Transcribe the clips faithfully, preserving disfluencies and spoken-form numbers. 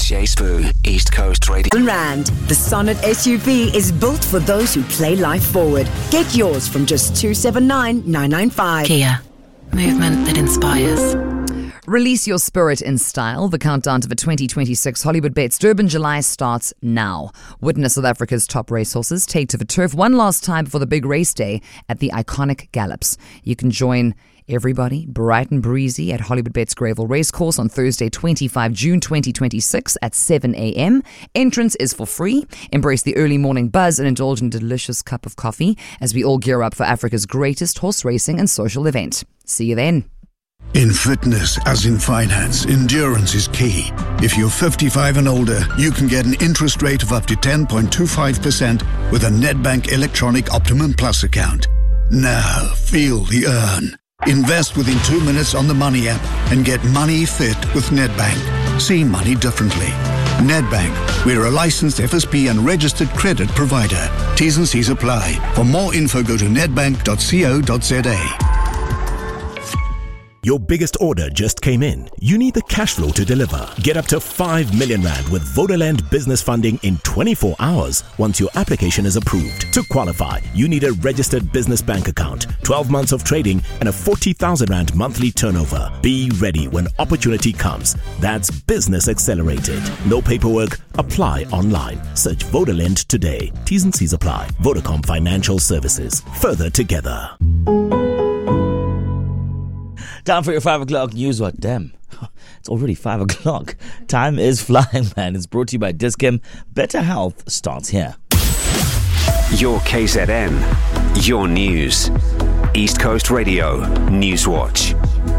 Jay Spoo, East Coast Radio. Rand. The Sonnet S U V is built for those who play life forward. Get yours from just two seven nine nine nine five. Kia. Movement that inspires. Release your spirit in style. The countdown to the twenty twenty-six Hollywood Bets Durban July starts now. Witness South Africa's top racehorses take to the turf one last time before the big race day at the iconic Gallops. You can join everybody bright and breezy at Hollywood Bets Gravel Racecourse on Thursday, the twenty-fifth of June twenty twenty-six at seven a.m. Entrance is for free. Embrace the early morning buzz and indulge in a delicious cup of coffee as we all gear up for Africa's greatest horse racing and social event. See you then. In fitness, as in finance, endurance is key. If you're fifty-five and older, you can get an interest rate of up to ten point two five percent with a Nedbank Electronic Optimum Plus account. Now, feel the earn. Invest within two minutes on the Money app and get money fit with Nedbank. See money differently. Nedbank, we're a licensed F S P and registered credit provider. T's and C's apply. For more info, go to nedbank dot co dot za. Your biggest order just came in. You need the cash flow to deliver. Get up to five million rand with Vodaland business funding in twenty-four hours once your application is approved. To qualify, you need a registered business bank account, twelve months of trading, and a forty thousand rand monthly turnover. Be ready when opportunity comes. That's Business Accelerated. No paperwork. Apply online. Search Vodaland today. T's and C's apply. Vodacom Financial Services. Further together. Time for your five o'clock news. What? Damn. It's already five o'clock. Time is flying, man. It's brought to you by Dis-Chem. Better health starts here. Your K Z N. Your news. East Coast Radio. Newswatch.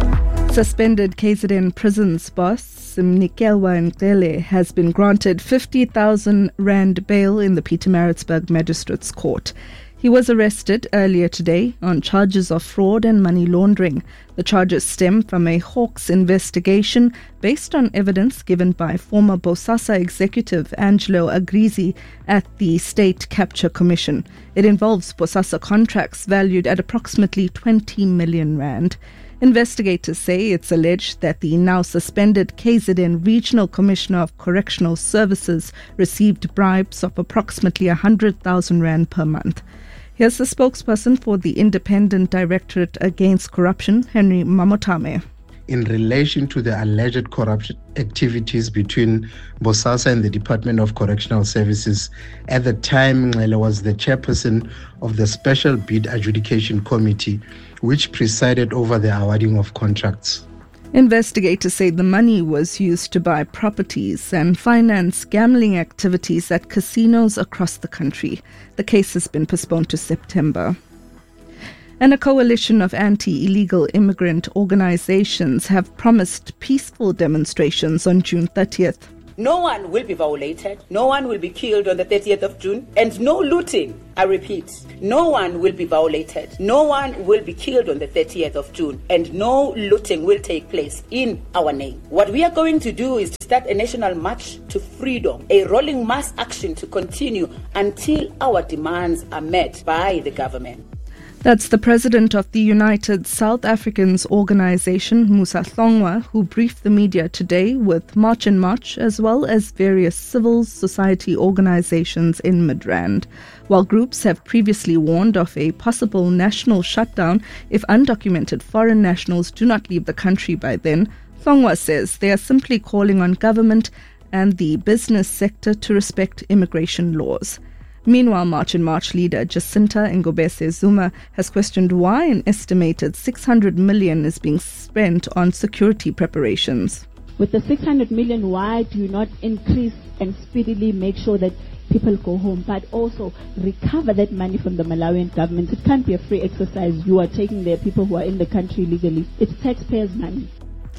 Suspended K Z N prisons boss Mnikelwa Ngcele has been granted fifty thousand rand bail in the Pietermaritzburg Magistrates Court. He was arrested earlier today on charges of fraud and money laundering. The charges stem from a Hawks investigation based on evidence given by former Bosasa executive Angelo Agrizi at the State Capture Commission. It involves Bosasa contracts valued at approximately twenty million rand. Investigators say it's alleged that the now suspended K Z N Regional Commissioner of Correctional Services received bribes of approximately one hundred thousand rand per month. Here's the spokesperson for the Independent Directorate Against Corruption, Henry Mamotame. In relation to the alleged corruption activities between Bosasa and the Department of Correctional Services, at the time Ngcele was the chairperson of the Special Bid Adjudication Committee, which presided over the awarding of contracts. Investigators say the money was used to buy properties and finance gambling activities at casinos across the country. The case has been postponed to September. And a coalition of anti-illegal immigrant organizations have promised peaceful demonstrations on June thirtieth. No one will be violated, no one will be killed on the thirtieth of June, and no looting. I repeat, no one will be violated, no one will be killed on the thirtieth of June, and no looting will take place in our name. What we are going to do is to start a national march to freedom, a rolling mass action to continue until our demands are met by the government. That's the president of the United South Africans Organization, Musa Hlongwa, who briefed the media today with March and March, as well as various civil society organizations in Midrand. While groups have previously warned of a possible national shutdown if undocumented foreign nationals do not leave the country by then, Hlongwa says they are simply calling on government and the business sector to respect immigration laws. Meanwhile, March and March leader Jacinta Ngobese Zuma has questioned why an estimated six hundred million is being spent on security preparations. With the six hundred million, why do you not increase and speedily make sure that people go home, but also recover that money from the Malawian government? It can't be a free exercise. You are taking their people who are in the country legally. It's taxpayers' money.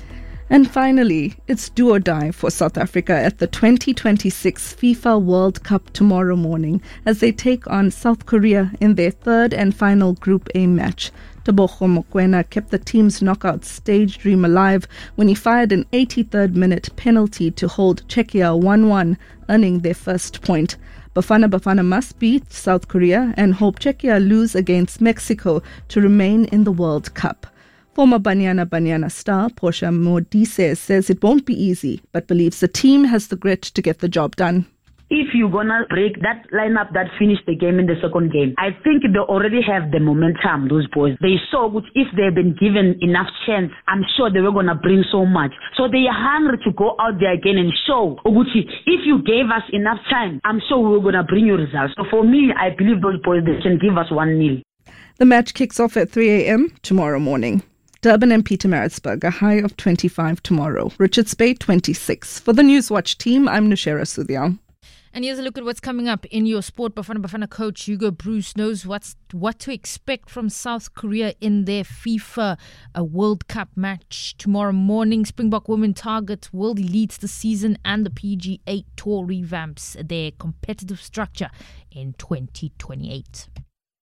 And finally, it's do or die for South Africa at the twenty twenty-six FIFA World Cup tomorrow morning as they take on South Korea in their third and final Group A match. Tebogo Mokoena kept the team's knockout stage dream alive when he fired an eighty-third minute penalty to hold Czechia one one, earning their first point. Bafana Bafana must beat South Korea and hope Czechia lose against Mexico to remain in the World Cup. Former Banyana Banyana star Portia Modise says it won't be easy, but believes the team has the grit to get the job done. If you're going to break that lineup that finished the game in the second game, I think they already have the momentum, those boys. They saw good if they've been given enough chance, I'm sure they were going to bring so much. So they are hungry to go out there again and show, Oguchi, if you gave us enough time, I'm sure we were going to bring you results. So for me, I believe those boys, they can give us one nil. The match kicks off at three a.m. tomorrow morning. Durban and Pietermaritzburg, a high of twenty-five tomorrow. Richards Bay, twenty-six. For the Newswatch team, I'm Nushera Sudhyal. And here's a look at what's coming up in your sport. Bafana Bafana coach Hugo Bruce knows what's what to expect from South Korea in their FIFA uh, World Cup match tomorrow morning. Springbok women target world elites this season, and the P G A Tour revamps their competitive structure in twenty twenty-eight.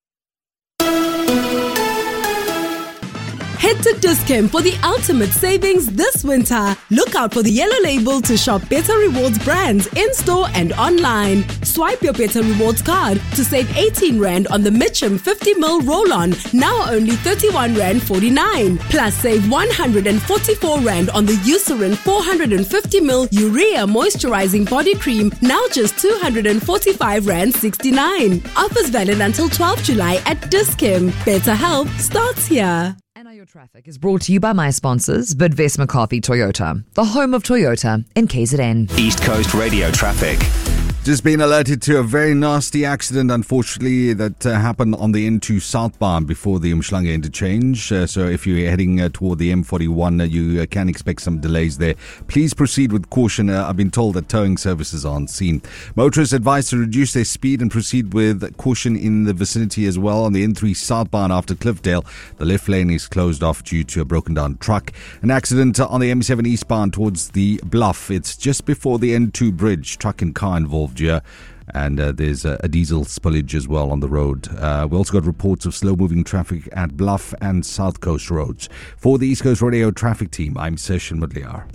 Head to Dis-Chem for the ultimate savings this winter. Look out for the yellow label to shop Better Rewards brands in-store and online. Swipe your Better Rewards card to save eighteen rand on the Mitchum fifty milliliter roll-on, now only thirty-one rand forty-nine. Plus save one hundred forty-four rand on the Eucerin four hundred fifty milliliter urea moisturizing body cream, now just two hundred forty-five rand sixty-nine. Offers valid until twelfth of July at Dis-Chem. Better health starts here. Your traffic is brought to you by my sponsors, Bidvest McCarthy Toyota, the home of Toyota in K Z N. East Coast Radio traffic. Just been alerted to a very nasty accident, unfortunately, that uh, happened on the N two southbound before the Umhlanga interchange. Uh, so if you're heading uh, toward the M forty-one, uh, you uh, can expect some delays there. Please proceed with caution. Uh, I've been told that towing services are on scene. Motorists advised to reduce their speed and proceed with caution in the vicinity as well. On the N three southbound after Cliffdale, the left lane is closed off due to a broken down truck. An accident on the M seven eastbound towards the Bluff. It's just before the N two bridge. Truck and car involved here. And uh, there's a, a diesel spillage as well on the road. Uh, we also got reports of slow-moving traffic at Bluff and South Coast roads. For the East Coast Radio traffic team, I'm Session Mudliar.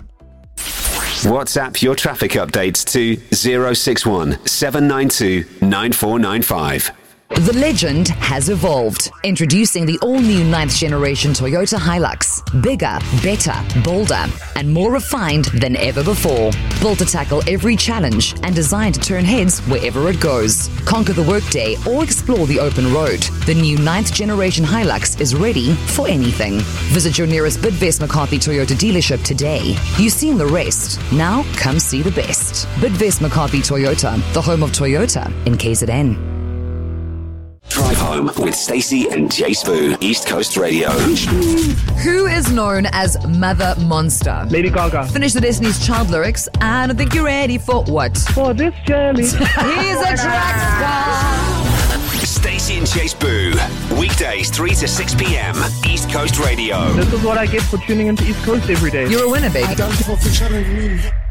WhatsApp your traffic updates to zero six one seven nine two nine four nine five. The legend has evolved. Introducing the all-new ninth generation Toyota Hilux. Bigger, better, bolder, and more refined than ever before. Built to tackle every challenge and designed to turn heads wherever it goes. Conquer the workday or explore the open road. The new ninth generation Hilux is ready for anything. Visit your nearest Bidvest McCarthy Toyota dealership today. You've seen the rest. Now come see the best. Bidvest McCarthy Toyota, the home of Toyota in K Z N. Drive home with Stacey and Jay Spoo, East Coast Radio. Who is known as Mother Monster? Lady Gaga. Finish the Destiny's Child lyrics, and I think you're ready for what? For this journey. He's a track star. Stacey and Jay Spoo, weekdays three to six p.m. East Coast Radio. This is what I get for tuning into East Coast every day. You're a winner, baby. I don't give up for